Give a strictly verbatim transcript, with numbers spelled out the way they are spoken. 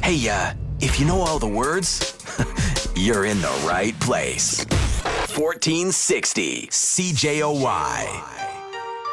Hey, uh, if you know all the words, you're in the right place. fourteen sixty C J O Y.